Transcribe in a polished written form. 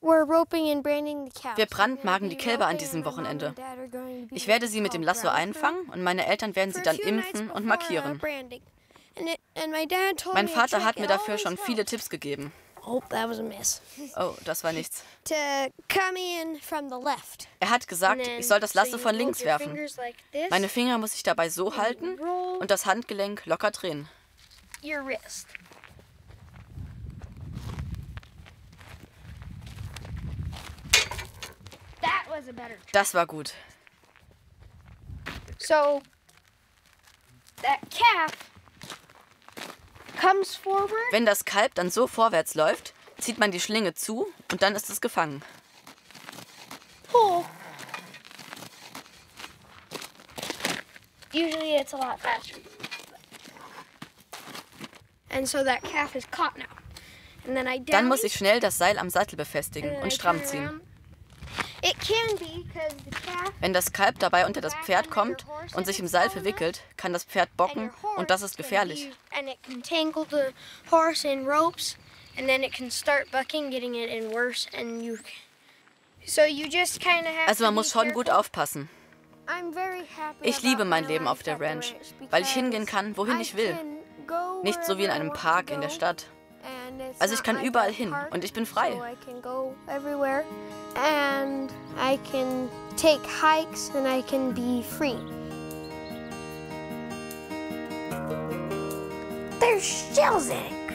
Wir brandmarken die Kälber an diesem Wochenende. Ich werde sie mit dem Lasso einfangen und meine Eltern werden sie dann impfen und markieren. Mein Vater hat mir dafür schon viele Tipps gegeben. Oh, das war nichts. Er hat gesagt, ich soll das Lasso von links werfen. Meine Finger muss ich dabei so halten und das Handgelenk locker drehen. Das war gut. So, that calf comes forward. Wenn das Kalb dann so vorwärts läuft, zieht man die Schlinge zu und dann ist es gefangen. Pull. Usually it's a lot faster. And so that calf is caught now. And then I Dann muss ich schnell das Seil am Sattel befestigen und stramm ziehen. Wenn das Kalb dabei unter das Pferd kommt und sich im Seil verwickelt, kann das Pferd bocken und das ist gefährlich. Also man muss schon gut aufpassen. Ich liebe mein Leben auf der Ranch, weil ich hingehen kann, wohin ich will. Nicht so wie in einem Park in der Stadt. Also ich kann überall hin und ich bin frei. And I can take hikes and I can be free. There's shells in it.